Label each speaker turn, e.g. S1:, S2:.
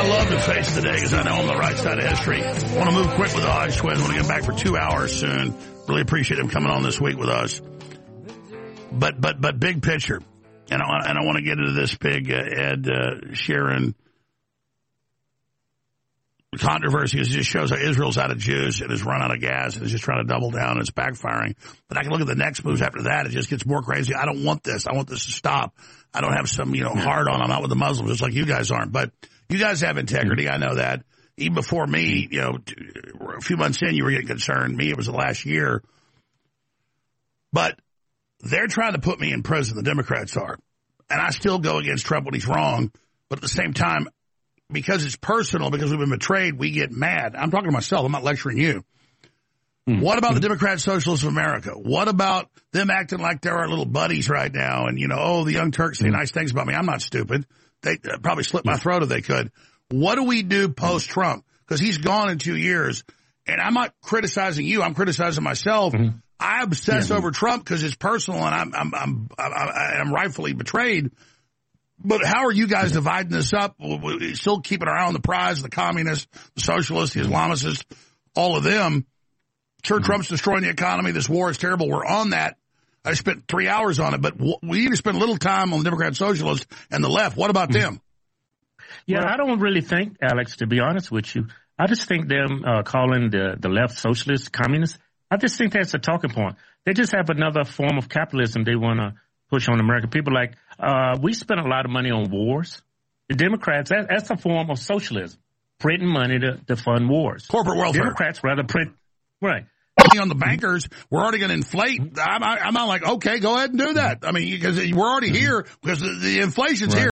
S1: I love the face of the day because I know I'm the right side of history. I want to move quick with the Hodge twins. I want to get back for 2 hours soon. Really appreciate them coming on this week with us. But big picture, and I want to get into this big Ed Sheeran controversy. It just shows how Israel's out of juice and has run out of gas and is just trying to double down and it's backfiring. But I can look at the next moves after that. It just gets more crazy. I don't want this. I want this to stop. I don't have some, hard on. I'm out with the Muslims just like you guys aren't. But you guys have integrity. I know that. Even before me, a few months in, you were getting concerned. Me, it was the last year. But they're trying to put me in prison. The Democrats are. And I still go against Trump when he's wrong. But at the same time, because it's personal, because we've been betrayed, we get mad. I'm talking to myself. I'm not lecturing you. What about the Democrat Socialists of America? What about them acting like they're our little buddies right now? And, the Young Turks say nice things about me. I'm not stupid. They probably slit my throat if they could. What do we do post-Trump? Because he's gone in 2 years. And I'm not criticizing you. I'm criticizing myself. I obsess over Trump because it's personal and I'm rightfully betrayed. But how are you guys dividing this up? We're still keeping our eye on the prize, the communists, the socialists, the Islamicists, all of them. Sure, Trump's destroying the economy. This war is terrible. We're on that. I spent 3 hours on it, but we need to spend a little time on the Democrat socialists and the left. What about them?
S2: Yeah, I don't really think, Alex, to be honest with you, I just think them calling the left socialists, communists, I just think that's a talking point. They just have another form of capitalism they want to push on American people. Like, we spend a lot of money on wars. The Democrats, that's a form of socialism, printing money to fund wars.
S1: Corporate welfare.
S2: Democrats rather print, right.
S1: On the bankers, we're already going to inflate. I'm not like, okay, go ahead and do that. I mean, because we're already here because the inflation's here.